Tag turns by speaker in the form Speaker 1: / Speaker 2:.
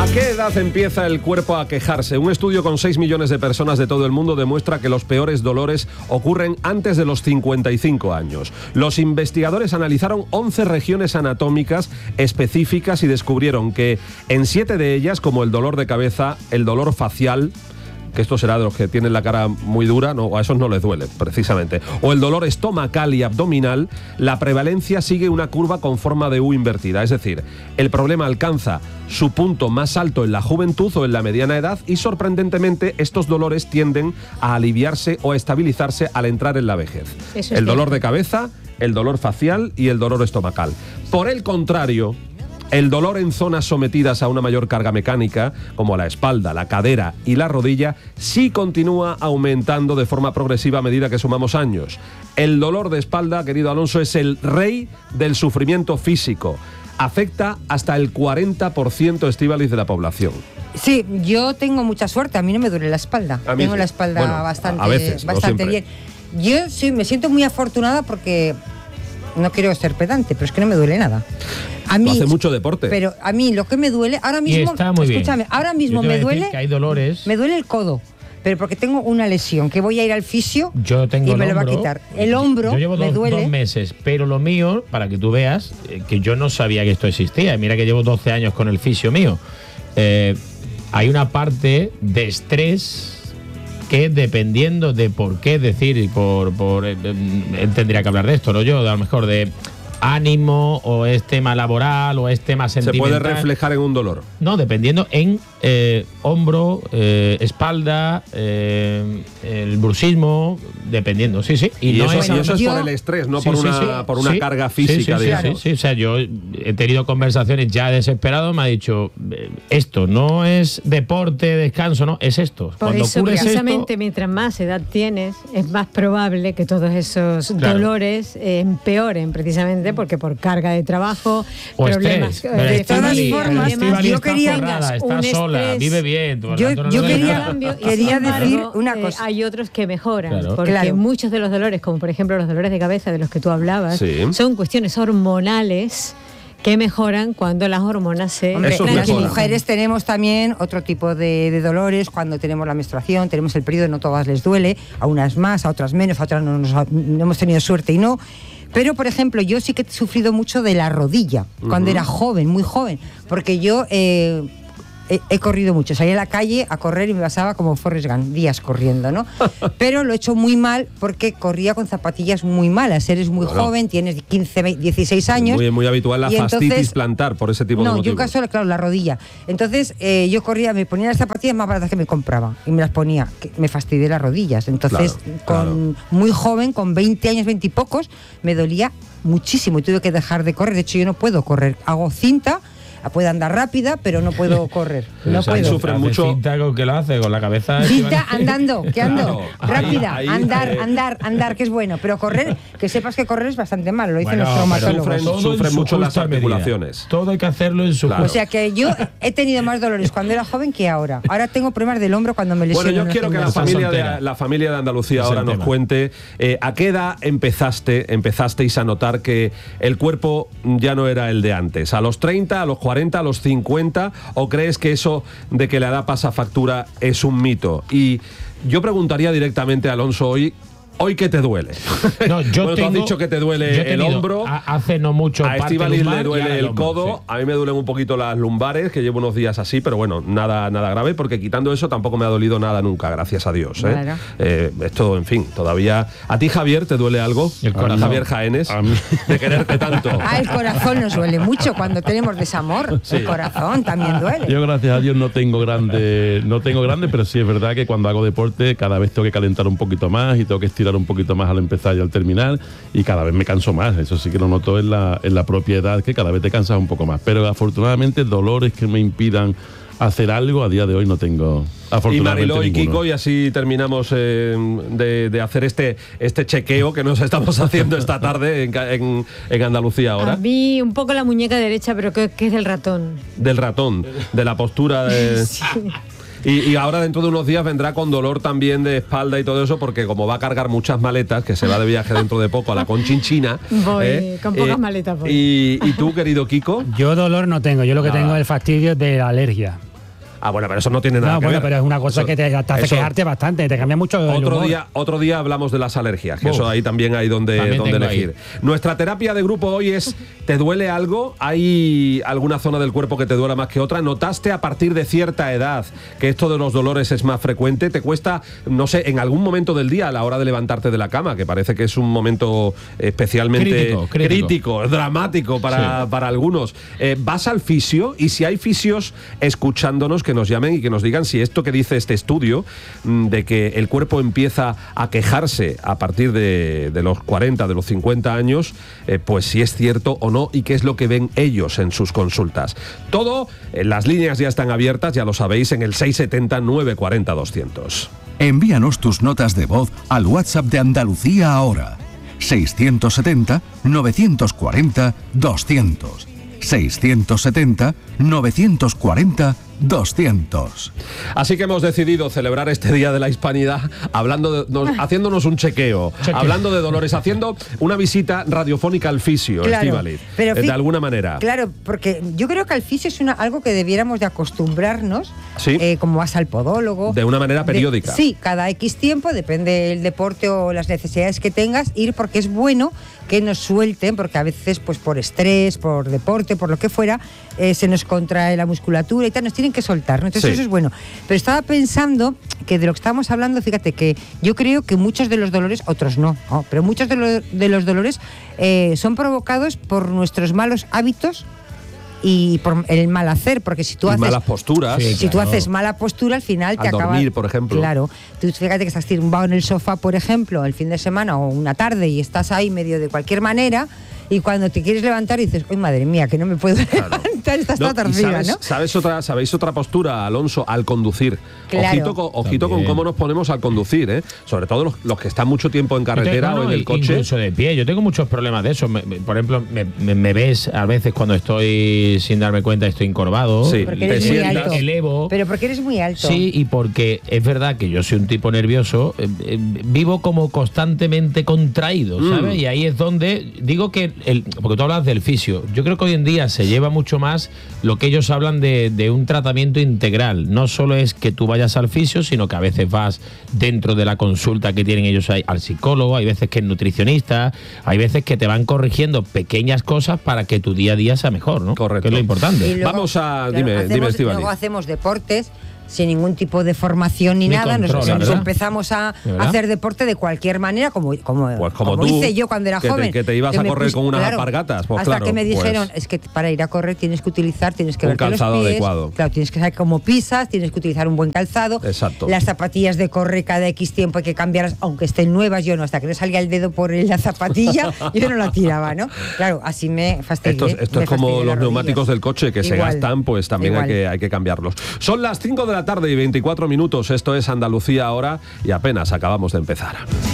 Speaker 1: qué edad empieza el cuerpo a quejarse? Un estudio con 6 millones de personas de todo el mundo demuestra que los peores dolores ocurren antes de los 55 años. Los investigadores analizaron 11 regiones anatómicas específicas y descubrieron que en 7 de ellas, como el dolor de cabeza, el dolor facial, que esto será de los que tienen la cara muy dura, no, a esos no les duele, precisamente, o el dolor estomacal y abdominal, la prevalencia sigue una curva con forma de U invertida, es decir, el problema alcanza su punto más alto en la juventud o en la mediana edad y, sorprendentemente, estos dolores tienden a aliviarse o a estabilizarse al entrar en la vejez. El dolor de cabeza, el dolor facial y el dolor estomacal. Por el contrario, el dolor en zonas sometidas a una mayor carga mecánica, como la espalda, la cadera y la rodilla, sí continúa aumentando de forma progresiva a medida que sumamos años. El dolor de espalda, querido Alonso, es el rey del sufrimiento físico. Afecta hasta el 40%, Estíbaliz, de la población.
Speaker 2: Sí, yo tengo mucha suerte, a mí no me duele la espalda. Tengo la espalda bastante bien. Yo sí me siento muy afortunada porque... No quiero ser pedante, pero es que no me duele nada. A mí,
Speaker 1: hace mucho deporte.
Speaker 2: Pero a mí lo que me duele ahora mismo, escúchame, ahora mismo me duele,
Speaker 3: que hay dolores.
Speaker 2: Me duele el codo, pero porque tengo una lesión que voy a ir al fisio y me lo va a quitar. El hombro
Speaker 3: yo llevo
Speaker 2: me duele.
Speaker 3: 2 meses, pero lo mío, para que tú veas, que yo no sabía que esto existía. Mira que llevo 12 años con el fisio mío. Hay una parte de estrés que, dependiendo de por qué, decir, él tendría que hablar de esto, ¿no? Yo, a lo mejor de ánimo, o es tema laboral, o es tema sentimental.
Speaker 1: ¿Se puede reflejar en un dolor?
Speaker 3: No, dependiendo en hombro, espalda, el bruxismo, dependiendo, sí.
Speaker 1: Y eso es por el estrés, no por una carga física, digamos.
Speaker 3: Sí, o sea, yo he tenido conversaciones ya desesperado, me ha dicho, esto no es deporte, descanso, no, es esto.
Speaker 4: Por eso, precisamente, mientras más edad tienes, es más probable que todos esos dolores empeoren, precisamente, porque por carga de trabajo,
Speaker 3: o
Speaker 4: problemas
Speaker 3: estrés.
Speaker 4: De todas
Speaker 2: formas, yo quería
Speaker 3: está sola, vive bien.
Speaker 2: Yo quería decir una cosa.
Speaker 4: Hay otros que mejoran, porque muchos de los dolores, como por ejemplo los dolores de cabeza de los que tú hablabas, son cuestiones hormonales que mejoran cuando las hormonas se tranquilizan.
Speaker 2: Las mujeres tenemos también otro tipo de dolores cuando tenemos la menstruación, tenemos el periodo, no todas les duele, a unas más, a otras menos, a otras no hemos tenido suerte y no. Pero, por ejemplo, yo sí que he sufrido mucho de la rodilla, cuando era joven, muy joven, porque yo he corrido mucho, salí a la calle a correr y me pasaba como Forrest Gump, días corriendo, ¿no? Pero lo he hecho muy mal porque corría con zapatillas muy malas. Eres muy joven, tienes 15, 16 años.
Speaker 1: Muy habitual la fascitis plantar por ese tipo de motivos.
Speaker 2: No, yo caso, claro, la rodilla. Entonces yo corría, me ponía las zapatillas más baratas que me compraba y me las ponía, que me fastidié las rodillas. Entonces, muy joven, con 20 años, 20 y pocos, me dolía muchísimo y tuve que dejar de correr. De hecho, yo no puedo correr. Hago cinta, puedo andar rápida, pero no puedo correr. No puedo.
Speaker 1: Sufren mucho.
Speaker 3: ¿Cinta con qué lo hace? ¿Con la cabeza?
Speaker 2: Cinta andando, que ando. Rápida, andar, que es bueno. Pero correr, que sepas que correr es bastante malo, lo dicen los traumatólogos.
Speaker 1: Sufren mucho las articulaciones.
Speaker 3: Todo hay que hacerlo en su
Speaker 2: O sea que yo he tenido más dolores cuando era joven que ahora. Ahora tengo problemas del hombro cuando me lesiono.
Speaker 1: Bueno, yo quiero que la familia de Andalucía ahora nos cuente a qué edad empezasteis a notar que el cuerpo ya no era el de antes. ¿A los 30, a los 40, a los 50? ¿O crees que eso de que la edad pasa factura es un mito? Y yo preguntaría directamente a Alonso hoy ¿qué te duele?
Speaker 3: No,
Speaker 1: tú has dicho que te duele el hombro.
Speaker 3: Hace no mucho.
Speaker 1: A Estíbaliz le duele el codo. Sí. A mí me duelen un poquito las lumbares, que llevo unos días así, pero bueno, nada grave, porque quitando eso tampoco me ha dolido nada nunca, gracias a Dios. Claro. Esto, en fin, todavía. ¿A ti, Javier, te duele algo?
Speaker 3: El corazón.
Speaker 1: Javier Jaénes, a mí. De quererte tanto.
Speaker 2: El corazón nos duele mucho cuando tenemos desamor. Sí. El corazón también duele.
Speaker 5: Yo, gracias a Dios, no tengo grande, pero sí es verdad que cuando hago deporte cada vez tengo que calentar un poquito más y tengo que estirar un poquito más al empezar y al terminar, y cada vez me canso más. Eso sí que lo noto en la propia edad, que cada vez te cansas un poco más, pero afortunadamente dolores que me impidan hacer algo a día de hoy no tengo, afortunadamente.
Speaker 1: Y Mariló y Kiko, y así terminamos de hacer este chequeo que nos estamos haciendo esta tarde en Andalucía ahora.
Speaker 4: A mí un poco la muñeca derecha, pero que es del ratón.
Speaker 1: Del ratón, de la postura de... Sí. Y ahora dentro de unos días vendrá con dolor también de espalda y todo eso, porque como va a cargar muchas maletas, que se va de viaje dentro de poco a la Conchinchina.
Speaker 4: Voy con pocas maletas.
Speaker 1: ¿Y tú, querido Kiko?
Speaker 6: Yo dolor no tengo, yo lo que tengo es el fastidio de la alergia.
Speaker 1: Ah, bueno, pero eso no tiene nada que ver.
Speaker 6: Pero es una cosa que te hace quejarte bastante, te cambia mucho el humor.
Speaker 1: Otro día hablamos de las alergias, que eso ahí también hay donde elegir. Nuestra terapia de grupo hoy es, ¿te duele algo? ¿Hay alguna zona del cuerpo que te duela más que otra? ¿Notaste a partir de cierta edad que esto de los dolores es más frecuente? ¿Te cuesta, no sé, en algún momento del día a la hora de levantarte de la cama, que parece que es un momento especialmente crítico, dramático para algunos? ¿Vas al fisio? Y si hay fisios escuchándonos, que nos llamen y que nos digan si esto que dice este estudio de que el cuerpo empieza a quejarse a partir de los 40, de los 50 años, pues si es cierto o no y qué es lo que ven ellos en sus consultas. Todo, las líneas ya están abiertas, ya lo sabéis, en el 670 940 200.
Speaker 7: Envíanos tus notas de voz al WhatsApp de Andalucía ahora. 670 940 200. 670 940 200.
Speaker 1: Así que hemos decidido celebrar este Día de la Hispanidad haciéndonos un chequeo, hablando de dolores, haciendo una visita radiofónica al fisio, Estíbaliz, de alguna manera.
Speaker 2: Claro, porque yo creo que al fisio es algo que debiéramos de acostumbrarnos, como vas al podólogo.
Speaker 1: De una manera periódica.
Speaker 2: Sí, cada X tiempo, depende del deporte o las necesidades que tengas, ir, porque es bueno que nos suelten, porque a veces pues por estrés, por deporte, por lo que fuera, se nos contrae la musculatura y tal, nos tienen que soltar, ¿no? Entonces eso es bueno. Pero estaba pensando que de lo que estábamos hablando, fíjate que yo creo que muchos de los dolores, otros no, pero muchos de los dolores son provocados por nuestros malos hábitos y por el mal hacer, porque si tú haces
Speaker 1: malas posturas,
Speaker 2: tú haces mala postura, al final te acabas
Speaker 1: dormir, por ejemplo.
Speaker 2: Claro, tú fíjate que estás tumbado en el sofá, por ejemplo, el fin de semana o una tarde y estás ahí medio de cualquier manera, y cuando te quieres levantar y dices, ¡ay, madre mía, que no me puedo levantar! Estás toda torcida, ¿no?
Speaker 1: ¿Sabéis otra postura, Alonso, al conducir?
Speaker 2: Claro.
Speaker 1: Ojito con cómo nos ponemos al conducir, ¿eh? Sobre todo los que están mucho tiempo en carretera o en el coche.
Speaker 3: Incluso de pie. Yo tengo muchos problemas de eso. Por ejemplo, me ves a veces cuando estoy, sin darme cuenta, estoy encorvado.
Speaker 2: Sí, porque eres muy alto.
Speaker 3: Elevo.
Speaker 2: Pero porque eres muy alto.
Speaker 3: Sí, y porque es verdad que yo soy un tipo nervioso, vivo como constantemente contraído, ¿sabes? Y ahí es donde digo que, porque tú hablas del fisio, yo creo que hoy en día se lleva mucho más lo que ellos hablan de un tratamiento integral. No solo es que tú vayas al fisio, sino que a veces vas dentro de la consulta que tienen ellos ahí al psicólogo, hay veces que es nutricionista, hay veces que te van corrigiendo pequeñas cosas para que tu día a día sea mejor, ¿no?
Speaker 1: Correcto.
Speaker 3: Que es lo importante.
Speaker 2: Luego,
Speaker 1: vamos a... Dime, Estíbaliz.
Speaker 2: Luego hacemos deportes sin ningún tipo de formación ni nada. Nos empezamos a hacer deporte de cualquier manera, como tú,
Speaker 1: hice
Speaker 2: yo cuando era joven.
Speaker 1: Que te ibas a correr con unas alpargatas. Pues
Speaker 2: hasta que me dijeron, es que para ir a correr tienes que verte los pies.
Speaker 1: Un calzado adecuado.
Speaker 2: Claro, tienes que saber cómo pisas, tienes que utilizar un buen calzado.
Speaker 1: Exacto.
Speaker 2: Las zapatillas de correr cada X tiempo hay que cambiarlas, aunque estén nuevas. Yo no, hasta que no salga el dedo por la zapatilla, yo no la tiraba, ¿no? Claro, así me fastidié.
Speaker 1: Esto es como los neumáticos del coche que se gastan, pues también hay que cambiarlos. Son las 5 de la tarde y 24 minutos. Esto es Andalucía ahora y apenas acabamos de empezar.